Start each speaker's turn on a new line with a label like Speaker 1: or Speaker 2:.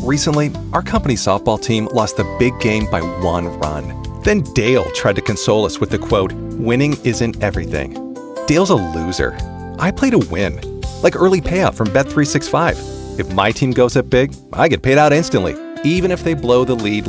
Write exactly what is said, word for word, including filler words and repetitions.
Speaker 1: Recently, our company softball team lost the big game by one run. Then Dale tried to console us with the quote, "Winning isn't everything." Dale's a loser. I play to win, like early payout from Bet three sixty-five. If my team goes up big, I get paid out instantly, even if they blow the lead